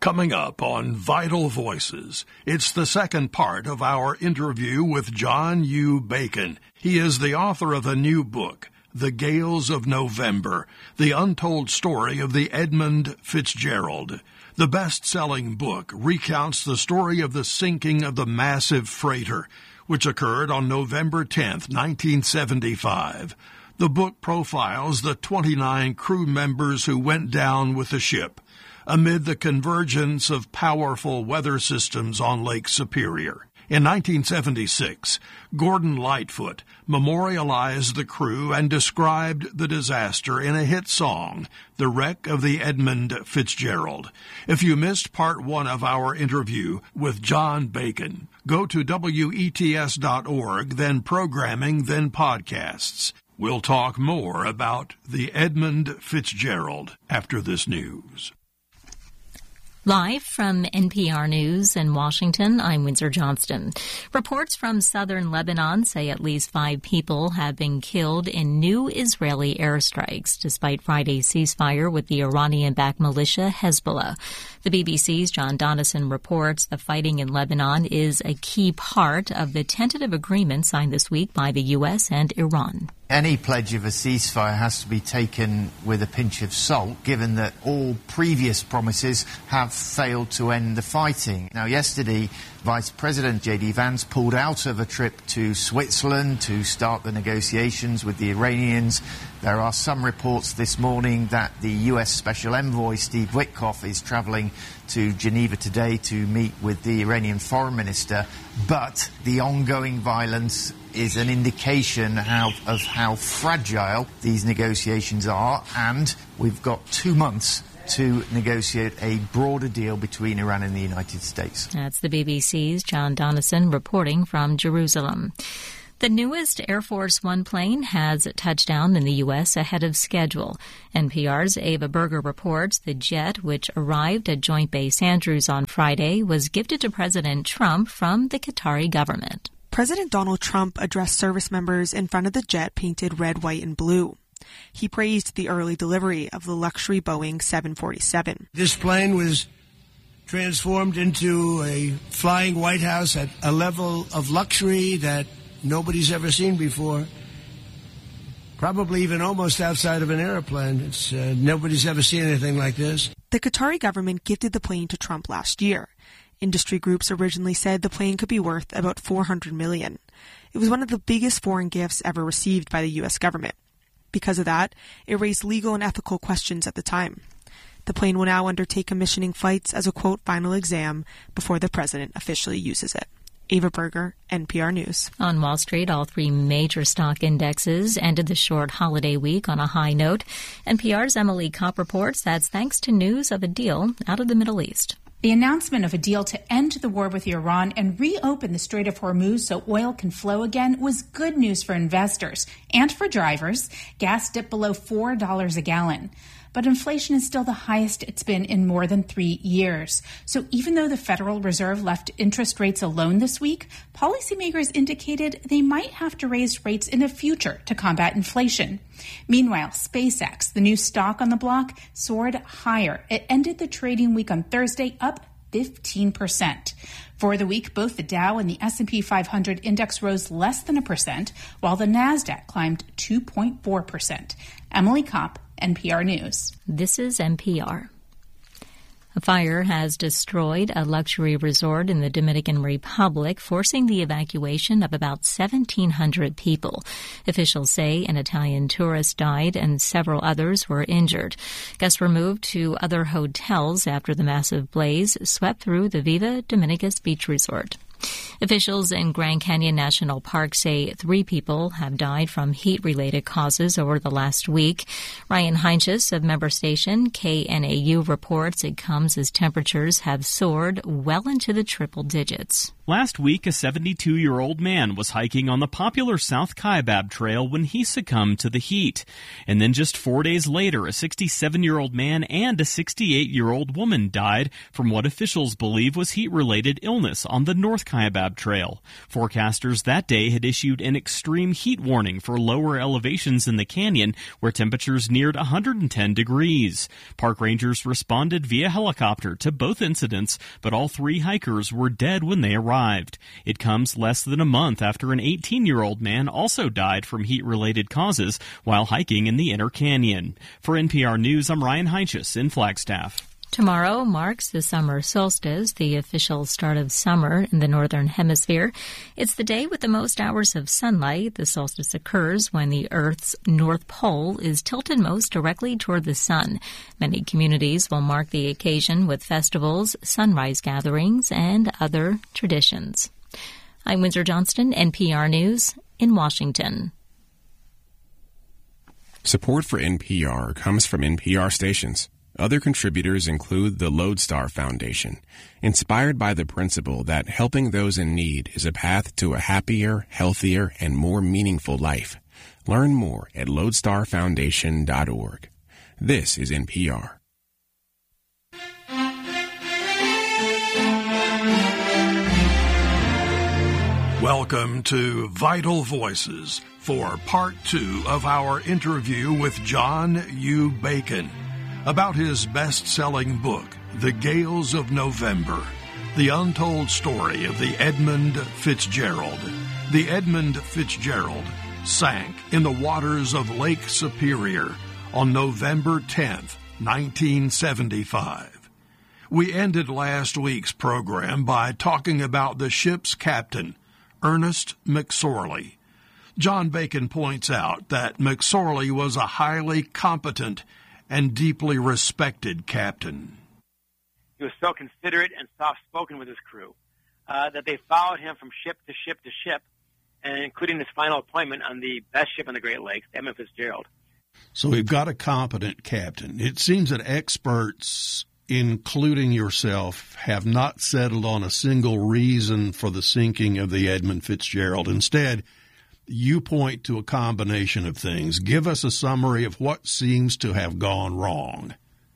Coming up on Vital Voices, it's the second part of our interview with John U. Bacon. He is the author of a new book, The Gales of November, the untold story of the Edmund Fitzgerald. The best-selling book recounts the story of the sinking of the massive freighter, which occurred on November 10th, 1975. The book profiles the 29 crew members who went down with the ship amid the convergence of powerful weather systems on Lake Superior. In 1976, Gordon Lightfoot memorialized the crew and described the disaster in a hit song, The Wreck of the Edmund Fitzgerald. If you missed part one of our interview with John Bacon, go to WETS.org, then programming, then podcasts. We'll talk more about the Edmund Fitzgerald after this news. Live from NPR News in Washington, I'm Windsor Johnston. Reports from southern Lebanon say at least 5 people have been killed in new Israeli airstrikes, despite Friday's ceasefire with the Iranian-backed militia Hezbollah. The BBC's John Donison reports the fighting in Lebanon is a key part of the tentative agreement signed this week by the U.S. and Iran. Any pledge of a ceasefire has to be taken with a pinch of salt, given that all previous promises have failed to end the fighting. Now, yesterday, Vice President J.D. Vance pulled out of a trip to Switzerland to start the negotiations with the Iranians. There are some reports this morning that the U.S. Special Envoy Steve Witkoff is travelling to Geneva today to meet with the Iranian Foreign Minister. But the ongoing violence is an indication of how fragile these negotiations are, and we've got 2 months to negotiate a broader deal between Iran and the United States. That's the BBC's John Donison reporting from Jerusalem. The newest Air Force One plane has touched down in the U.S. ahead of schedule. NPR's Ava Berger reports the jet, which arrived at Joint Base Andrews on Friday, was gifted to President Trump from the Qatari government. President Donald Trump addressed service members in front of the jet painted red, white, and blue. He praised the early delivery of the luxury Boeing 747. This plane was transformed into a flying White House at a level of luxury that nobody's ever seen before. Probably even almost outside of an airplane. Nobody's ever seen anything like this. The Qatari government gifted the plane to Trump last year. Industry groups originally said the plane could be worth about $400 million. It was one of the biggest foreign gifts ever received by the U.S. government. Because of that, it raised legal and ethical questions at the time. The plane will now undertake commissioning flights as a, quote, final exam before the president officially uses it. Ava Berger, NPR News. On Wall Street, all 3 major stock indexes ended the short holiday week on a high note. NPR's Emily Kopp reports that's thanks to news of a deal out of the Middle East. The announcement of a deal to end the war with Iran and reopen the Strait of Hormuz so oil can flow again was good news for investors and for drivers. Gas dipped below $4 a gallon. But inflation is still the highest it's been in more than 3 years. So even though the Federal Reserve left interest rates alone this week, policymakers indicated they might have to raise rates in the future to combat inflation. Meanwhile, SpaceX, the new stock on the block, soared higher. It ended the trading week on Thursday up 15%. For the week, both the Dow and the S&P 500 index rose less than 1%, while the Nasdaq climbed 2.4%. Emily Kopp, NPR News. This is NPR. A fire has destroyed a luxury resort in the Dominican Republic, forcing the evacuation of about 1,700 people. Officials say an Italian tourist died and several others were injured. Guests were moved to other hotels after the massive blaze swept through the Viva Dominicus Beach Resort. Officials in Grand Canyon National Park say 3 people have died from heat-related causes over the last week. Ryan Heinches of member station KNAU reports it comes as temperatures have soared well into the triple digits. Last week, a 72-year-old man was hiking on the popular South Kaibab Trail when he succumbed to the heat. And then just 4 days later, a 67-year-old man and a 68-year-old woman died from what officials believe was heat-related illness on the North Kaibab Kaibab Trail. Forecasters that day had issued an extreme heat warning for lower elevations in the canyon where temperatures neared 110 degrees. Park rangers responded via helicopter to both incidents, but all 3 hikers were dead when they arrived. It comes less than a month after an 18-year-old man also died from heat-related causes while hiking in the Inner Canyon. For NPR News, I'm Ryan Heinches in Flagstaff. Tomorrow marks the summer solstice, the official start of summer in the Northern Hemisphere. It's the day with the most hours of sunlight. The solstice occurs when the Earth's North Pole is tilted most directly toward the sun. Many communities will mark the occasion with festivals, sunrise gatherings, and other traditions. I'm Windsor Johnston, NPR News in Washington. Support for NPR comes from NPR stations. Other contributors include the Lodestar Foundation, inspired by the principle that helping those in need is a path to a happier, healthier, and more meaningful life. Learn more at lodestarfoundation.org. This is NPR. Welcome to Vital Voices for Part 2 of our interview with John U. Bacon about his best-selling book, The Gales of November, the untold story of the Edmund Fitzgerald. The Edmund Fitzgerald sank in the waters of Lake Superior on November 10th, 1975. We ended last week's program by talking about the ship's captain, Ernest McSorley. John Bacon points out that McSorley was a highly competent and deeply respected captain. He was so considerate and soft-spoken with his crew that they followed him from ship to ship to ship, and including his final appointment on the best ship on the Great Lakes, the Edmund Fitzgerald. So we've got a competent captain. It seems that experts, including yourself, have not settled on a single reason for the sinking of the Edmund Fitzgerald. Instead, you point to a combination of things. Give us a summary of what seems to have gone wrong.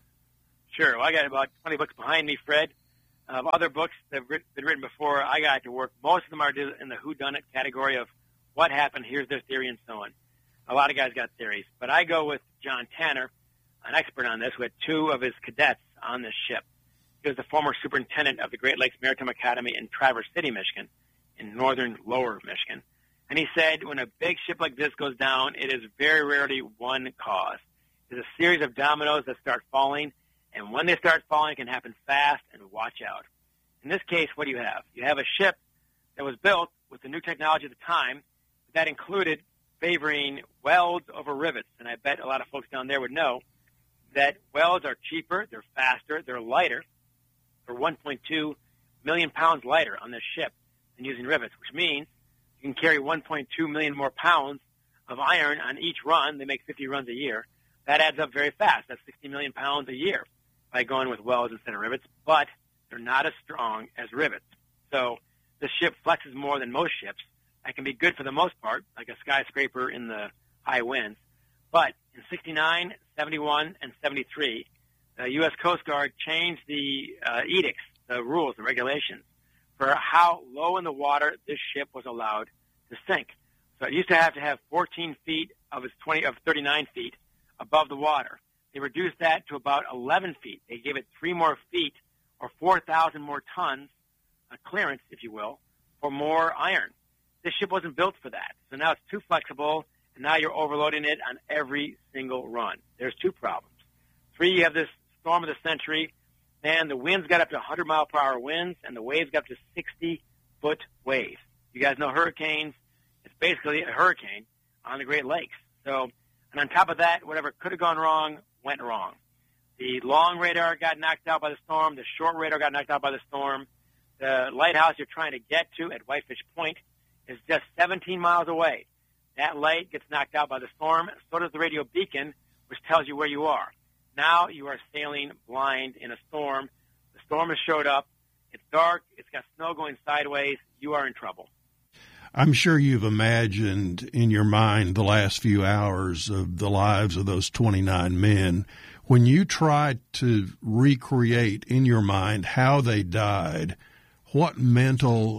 Sure. Well, I got about 20 books behind me, Fred. Other books that have been written before I got to work. Most of them are in the whodunit category of what happened, here's their theory, and so on. A lot of guys got theories. But I go with John Tanner, an expert on this, who had 2 of his cadets on this ship. He was the former superintendent of the Great Lakes Maritime Academy in Traverse City, Michigan, in northern lower Michigan. And he said when a big ship like this goes down, it is very rarely one cause. There's a series of dominoes that start falling, and when they start falling, it can happen fast, and watch out. In this case, what do you have? You have a ship that was built with the new technology at the time that included favoring welds over rivets. And I bet a lot of folks down there would know that welds are cheaper, they're faster, they're lighter. They're 1.2 million pounds lighter on this ship than using rivets, which means you can carry 1.2 million more pounds of iron on each run. They make 50 runs a year. That adds up very fast. That's 60 million pounds a year by going with welds instead of rivets, but they're not as strong as rivets. So the ship flexes more than most ships. That can be good for the most part, like a skyscraper in the high winds. But in 69, 71, and 73, the U.S. Coast Guard changed the edicts, the rules, the regulations, for how low in the water this ship was allowed to sink. So it used to have 14 feet of its 39 feet above the water. They reduced that to about 11 feet. They gave it 3 more feet, or 4,000 more tons, clearance, if you will, for more iron. This ship wasn't built for that. So now it's too flexible, and now you're overloading it on every single run. There's 2 problems. 3, you have this storm of the century, and the winds got up to 100-mile-per-hour winds, and the waves got up to 60-foot waves. You guys know hurricanes. It's basically a hurricane on the Great Lakes. So, and on top of that, whatever could have gone wrong went wrong. The long radar got knocked out by the storm. The short radar got knocked out by the storm. The lighthouse you're trying to get to at Whitefish Point is just 17 miles away. That light gets knocked out by the storm. So does the radio beacon, which tells you where you are. Now you are sailing blind in a storm. The storm has showed up. It's dark. It's got snow going sideways. You are in trouble. I'm sure you've imagined in your mind the last few hours of the lives of those 29 men. When you tried to recreate in your mind how they died, what mental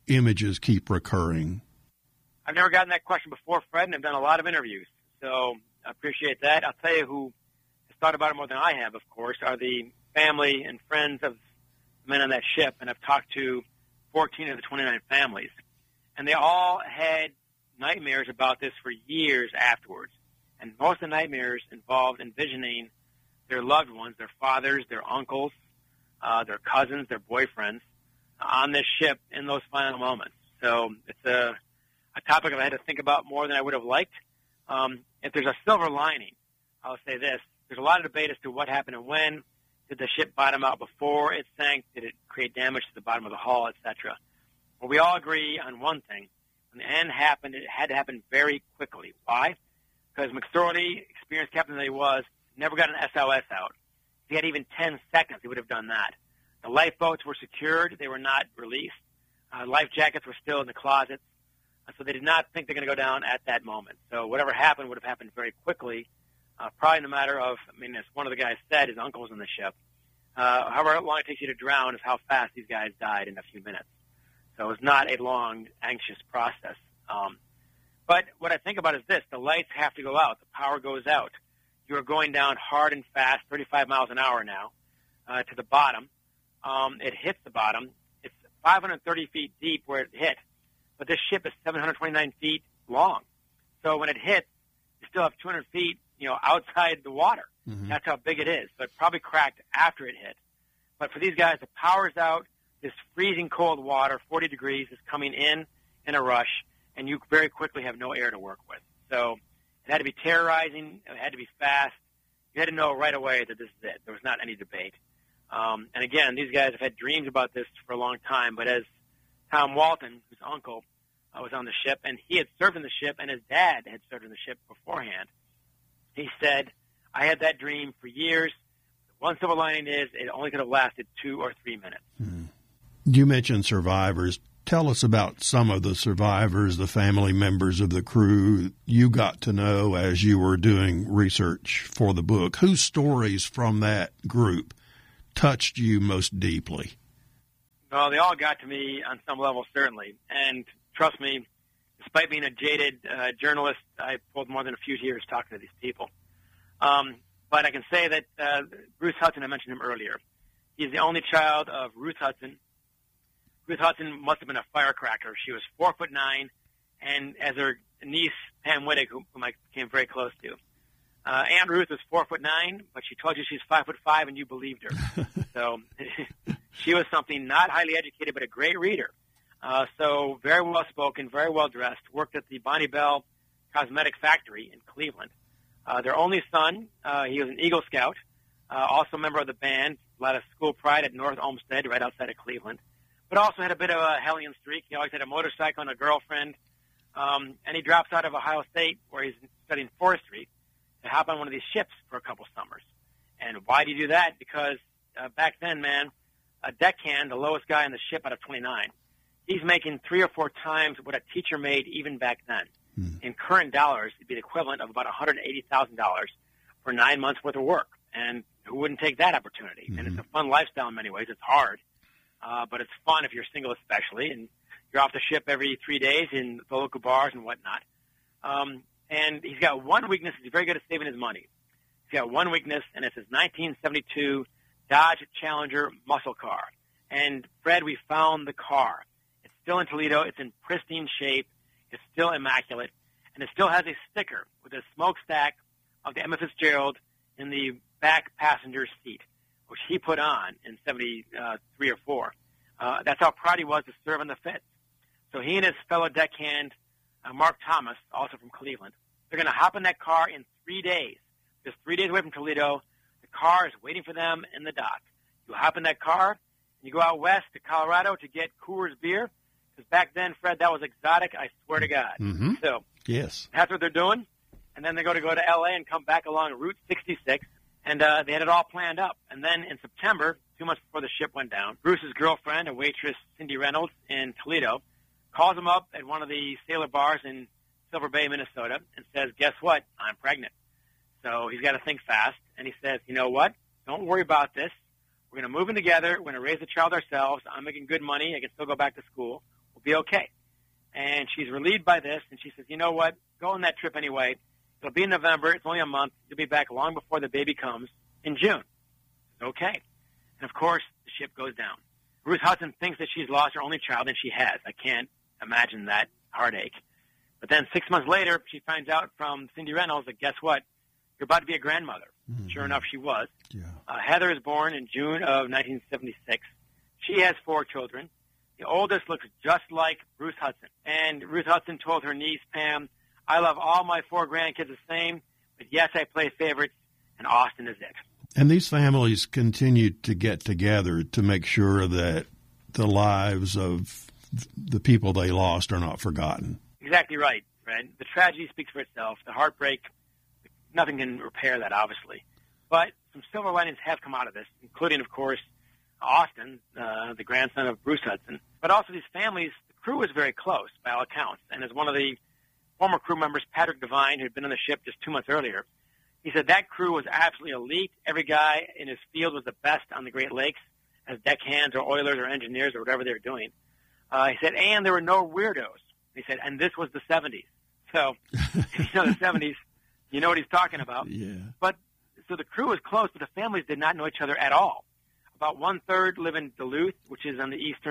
images keep recurring? I've never gotten that question before, Fred, and I've done a lot of interviews, so I appreciate that. I'll tell you who has thought about it more than I have, of course, are the family and friends of the men on that ship, and I've talked to 14 of the 29 families, and they all had nightmares about this for years afterwards, and most of the nightmares involved envisioning their loved ones, their fathers, their uncles, their cousins, their boyfriends, on this ship in those final moments. So it's a topic I've had to think about more than I would have liked. If there's a silver lining, I'll say this. There's a lot of debate as to what happened and when. Did the ship bottom out before it sank? Did it create damage to the bottom of the hull, etc.? Well, we all agree on one thing. When the end happened, it had to happen very quickly. Why? Because McSorley, experienced captain that he was, never got an SOS out. If he had even 10 seconds, he would have done that. The lifeboats were secured. They were not released. Life jackets were still in the closets. So they did not think they're going to go down at that moment. So whatever happened would have happened very quickly, probably in a matter of, as one of the guys said, his uncle's on the ship. However long it takes you to drown is how fast these guys died in a few minutes. So it was not a long, anxious process. But what I think about is this. The lights have to go out. The power goes out. You are going down hard and fast, 35 miles an hour now, to the bottom. It hits the bottom. It's 530 feet deep where it hit. But this ship is 729 feet long. So when it hits, you still have 200 feet, outside the water. Mm-hmm. That's how big it is. So it probably cracked after it hit. But for these guys, the power's out. This freezing cold water, 40 degrees, is coming in a rush, and you very quickly have no air to work with. So it had to be terrorizing. It had to be fast. You had to know right away that this is it. There was not any debate. And again, these guys have had dreams about this for a long time. But as Tom Walton, whose uncle was on the ship, and he had served in the ship, and his dad had served in the ship beforehand, he said, I had that dream for years. One silver lining is it only could have lasted 2 or 3 minutes. You mentioned survivors. Tell us about some of the survivors, the family members of the crew you got to know as you were doing research for the book. Whose stories from that group touched you most deeply? Well, they all got to me on some level, certainly. And trust me, despite being a jaded journalist, I pulled more than a few tears talking to these people. But I can say that Bruce Hudson, I mentioned him earlier. He's the only child of Ruth Hudson. Ruth Hudson must have been a firecracker. She was 4'9", and as her niece, Pam Wittig, whom I became very close to. Aunt Ruth was 4'9", but she told you she's 5'5", and you believed her. So she was something, not highly educated, but a great reader. So very well-spoken, very well-dressed, worked at the Bonnie Bell Cosmetic Factory in Cleveland. Their only son, he was an Eagle Scout, also a member of the band, a lot of school pride at North Olmsted, right outside of Cleveland, but also had a bit of a hellion streak. He always had a motorcycle and a girlfriend, and he drops out of Ohio State, where he's studying forestry, to hop on one of these ships for a couple summers. And why do you do that? Because back then, man, a deckhand, the lowest guy on the ship out of 29, he's making 3 or 4 times what a teacher made even back then. In current dollars, it'd be the equivalent of about $180,000 for 9 months' worth of work. And who wouldn't take that opportunity? And it's a fun lifestyle in many ways. It's hard, but it's fun if you're single especially, and you're off the ship every 3 days in the local bars and whatnot. And he's got one weakness. He's very good at saving his money. He's got one weakness, and it's his 1972 Dodge Challenger muscle car. And, Fred, we found the car. It's still in Toledo. It's in pristine shape. It's still immaculate, and it still has a sticker with a smokestack of the Emma Fitzgerald in the back passenger seat, which he put on in 73 or 4. That's how proud he was to serve on the Fitz. So he and his fellow deckhand, Mark Thomas, also from Cleveland, they're going to hop in that car in 3 days. Just 3 days away from Toledo. The car is waiting for them in the dock. You hop in that car, and you go out west to Colorado to get Coors beer. Because back then, Fred, that was exotic, I swear to God. Mm-hmm. So yes, that's what they're doing. And then they go to L.A. and come back along Route 66, and they had it all planned up. And then in September, 2 months before the ship went down, Bruce's girlfriend, a waitress, Cindy Reynolds, in Toledo, calls him up at one of the sailor bars in Silver Bay, Minnesota, and says, guess what? I'm pregnant. So he's got to think fast. And he says, you know what? Don't worry about this. We're going to move in together. We're going to raise the child ourselves. I'm making good money. I can still go back to school. We'll be okay. And she's relieved by this, and she says, you know what, go on that trip anyway. It'll be in November. It's only a month. You'll be back long before the baby comes in June. Okay. And, of course, the ship goes down. Ruth Hudson thinks that she's lost her only child, and she has. I can't imagine that heartache. But then 6 months later, she finds out from Cindy Reynolds that, guess what, you're about to be a grandmother. Mm-hmm. Sure enough, she was. Yeah. Heather is born in June of 1976. She has 4 children. The oldest looks just like Ruth Hudson. And Ruth Hudson told her niece, Pam, I love all my 4 grandkids the same, but yes, I play favorites, and Austin is it. And these families continue to get together to make sure that the lives of the people they lost are not forgotten. Exactly right, Fred. The tragedy speaks for itself. The heartbreak, nothing can repair that, obviously. But some silver linings have come out of this, including, of course, Austin, the grandson of Bruce Hudson. But also these families, the crew was very close by all accounts. And as one of the former crew members, Patrick Devine, who had been on the ship just 2 months earlier, he said that crew was absolutely elite. Every guy in his field was the best on the Great Lakes as deckhands or oilers or engineers or whatever they were doing. He said, and there were no weirdos. He said, and this was the 70s. So, if you know the 70s, you know what he's talking about. Yeah. But so the crew was close, but the families did not know each other at all. About 1/3 live in Duluth, which is on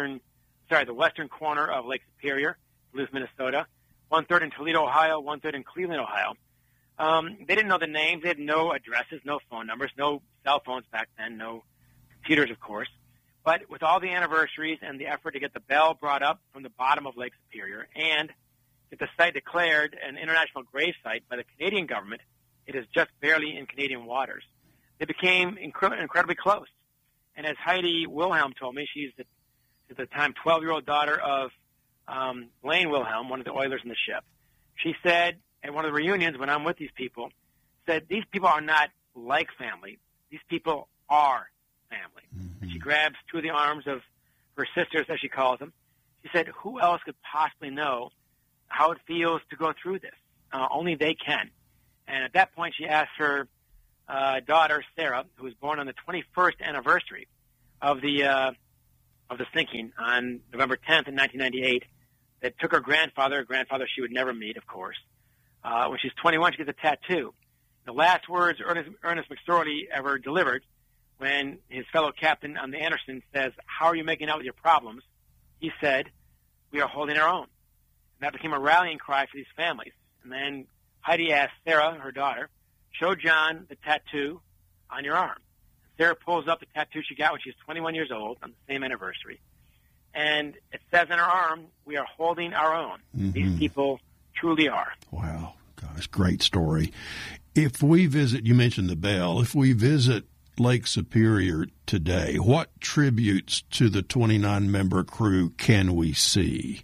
the western corner of Lake Superior, Duluth, Minnesota. 1/3 in Toledo, Ohio. 1/3 in Cleveland, Ohio. They didn't know the names. They had no addresses, no phone numbers, no cell phones back then, no computers, of course. But with all the anniversaries and the effort to get the bell brought up from the bottom of Lake Superior and get the site declared an international grave site by the Canadian government, it is just barely in Canadian waters. They became incredibly close. And as Heidi Wilhelm told me, she's at the time 12-year-old daughter of Blaine Wilhelm, one of the oilers in the ship. She said at one of the reunions when I'm with these people, said these people are not like family. These people are family. Mm-hmm. And she grabs 2 of the arms of her sisters, as she calls them. She said, who else could possibly know how it feels to go through this? Only they can. And at that point, she asked her daughter, Sarah, who was born on the 21st anniversary of the sinking on November 10th in 1998, that took her grandfather, a grandfather she would never meet, of course. When she's 21, she gets a tattoo. The last words Ernest McSorley ever delivered when his fellow captain on the Anderson says, how are you making out with your problems? He said, we are holding our own. And that became a rallying cry for these families. And then Heidi asked Sarah, her daughter, show John the tattoo on your arm. Sarah pulls up the tattoo she got when she was 21 years old on the same anniversary. And it says on her arm, we are holding our own. Mm-hmm. These people truly are. Wow. Gosh, great story. If we visit, you mentioned the bell, if we visit Lake Superior today, what tributes to the 29-member crew can we see?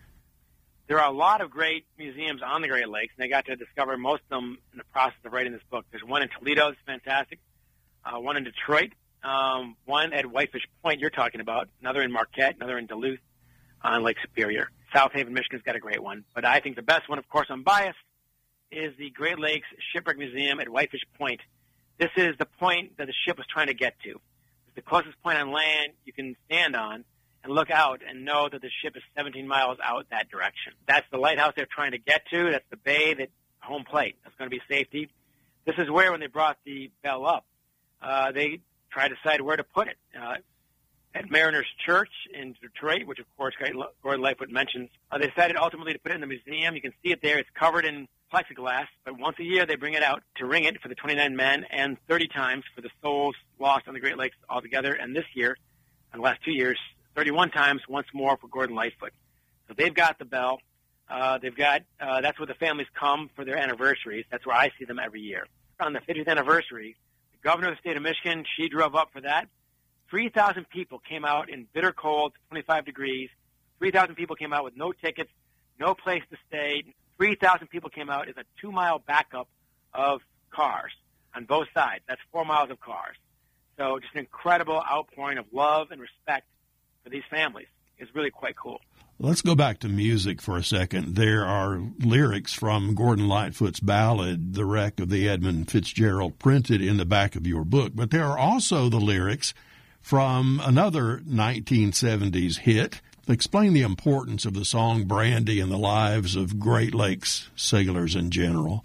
There are a lot of great museums on the Great Lakes, and I got to discover most of them in the process of writing this book. There's one in Toledo that's fantastic, one in Detroit, one at Whitefish Point you're talking about, another in Marquette, another in Duluth on Lake Superior. South Haven, Michigan's got a great one. But I think the best one, of course, I'm biased, is the Great Lakes Shipwreck Museum at Whitefish Point. This is the point that the ship was trying to get to. It's the closest point on land you can stand on and look out and know that the ship is 17 miles out that direction. That's the lighthouse they're trying to get to. That's the bay, that home plate. That's going to be safety. This is where, when they brought the bell up, they tried to decide where to put it. At Mariners Church in Detroit, which, of course, Gordon Lightfoot mentions, they decided ultimately to put it in the museum. You can see it there. It's covered in plexiglass, but once a year they bring it out to ring it for the 29 men and 30 times for the souls lost on the Great Lakes altogether. And this year, in the last 2 years, 31 times, once more for Gordon Lightfoot. So they've got the bell. That's where the families come for their anniversaries. That's where I see them every year. On the 50th anniversary, the governor of the state of Michigan, she drove up for that. 3,000 people came out in bitter cold, 25 degrees. 3,000 people came out with no tickets, no place to stay. 3,000 people came out as a 2-mile backup of cars on both sides. That's 4 miles of cars. So just an incredible outpouring of love and respect for these families. Is really quite cool. Let's go back to music for a second. There are lyrics from Gordon Lightfoot's ballad, The Wreck of the Edmund Fitzgerald, printed in the back of your book. But there are also the lyrics from another 1970s hit, Explain the importance of the song Brandy in the lives of Great Lakes sailors in general.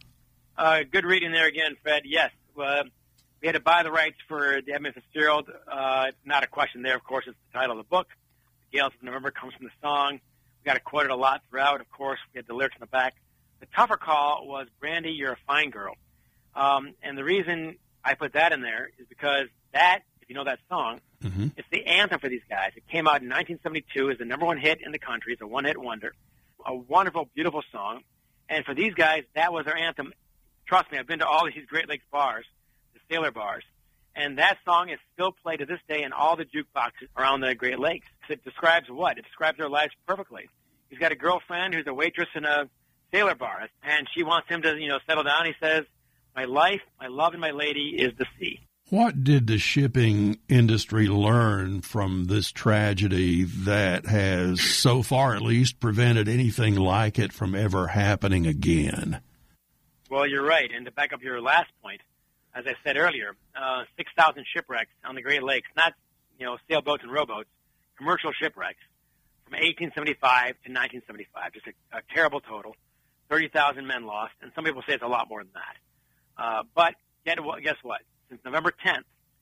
Good reading there again, Fred. Yes, we had to buy the rights for the Edmund Fitzgerald. It's not a question there, of course. It's the title of the book. The Gales of November comes from the song. We got to quote it a lot throughout, of course. We had the lyrics in the back. The tougher call was Brandy, You're a Fine Girl. And the reason I put that in there is because that, if you know that song, it's the anthem for these guys. It came out in 1972 as the number one hit in the country. It's a one-hit wonder. A wonderful, beautiful song. And for these guys, that was their anthem. Trust me, I've been to all these Great Lakes bars, the sailor bars, and that song is still played to this day in all the jukeboxes around the Great Lakes. It describes what? It describes their lives perfectly. He's got a girlfriend who's a waitress in a sailor bar, and she wants him to, settle down. He says, my life, my love, and my lady is the sea. What did the shipping industry learn from this tragedy that has, so far at least, prevented anything like it from ever happening again? Well, you're right. And to back up your last point, as I said earlier, 6,000 shipwrecks on the Great Lakes, not, sailboats and rowboats, commercial shipwrecks from 1875 to 1975. Just a terrible total. 30,000 men lost, and some people say it's a lot more than that. But guess what? Since November 10th,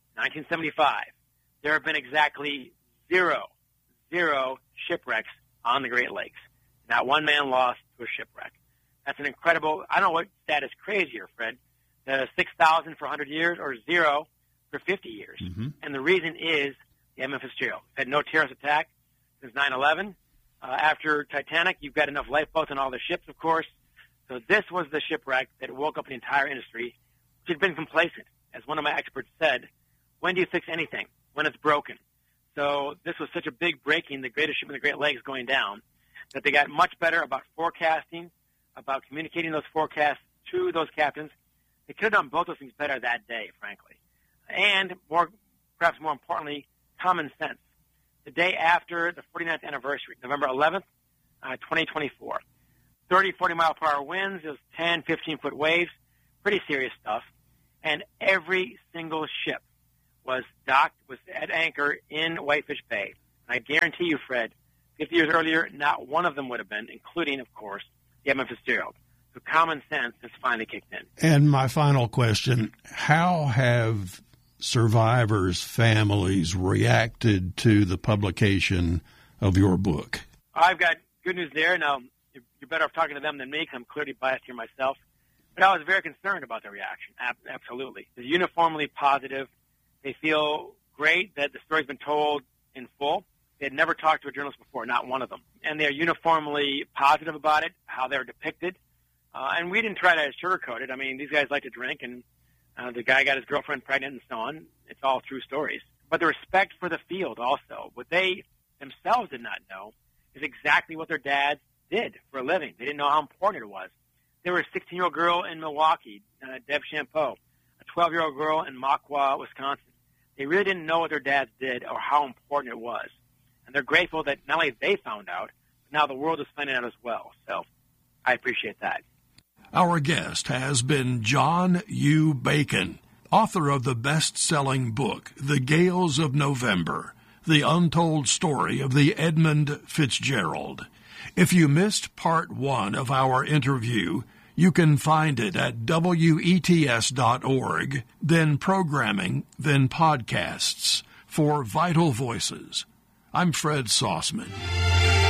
1975, there have been exactly zero shipwrecks on the Great Lakes. Not one man lost to a shipwreck. That's an incredible, I don't know what stat is crazier, Fred, 6,000 for 100 years or 0 for 50 years. And the reason is the Edmund Fitzgerald. We've had no terrorist attack since 9/11. After Titanic, you've got enough lifeboats on all the ships, of course. So this was the shipwreck that woke up the entire industry, which had been complacent. As one of my experts said, when do you fix anything? When it's broken. So this was such a big breaking, the greatest ship in the Great Lakes going down, that they got much better about forecasting, about communicating those forecasts to those captains. They could have done both those things better that day, frankly. And perhaps more importantly, common sense. The day after the 49th anniversary, November 11th, 2024. 30, 40-mile-per-hour winds, it was 10, 15-foot waves, pretty serious stuff. And every single ship was at anchor in Whitefish Bay. And I guarantee you, Fred, 50 years earlier, not one of them would have been, including, of course, the Edmund Fitzgerald. So common sense has finally kicked in. And my final question, how have survivors' families reacted to the publication of your book? I've got good news there. Now, you're better off talking to them than me because I'm clearly biased here myself. But I was very concerned about their reaction. Absolutely. They're uniformly positive. They feel great that the story's been told in full. They had never talked to a journalist before, not one of them. And they're uniformly positive about it, how they're depicted. And we didn't try to sugarcoat it. I mean, these guys like to drink, and the guy got his girlfriend pregnant and so on. It's all true stories. But the respect for the field also, what they themselves did not know is exactly what their dads did for a living. They didn't know how important it was. There was a 16-year-old girl in Milwaukee, Deb Champeau, a 12-year-old girl in Makwa, Wisconsin. They really didn't know what their dads did or how important it was. And they're grateful that not only they found out, but now the world is finding out as well. So I appreciate that. Our guest has been John U. Bacon, author of the best-selling book, The Gales of November, The Untold Story of the Edmund Fitzgerald. If you missed part 1 of our interview, you can find it at wets.org, then programming, then podcasts. For Vital Voices, I'm Fred Sauceman.